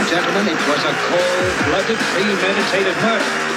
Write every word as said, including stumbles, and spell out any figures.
and gentlemen, it was a cold-blooded, premeditated murder.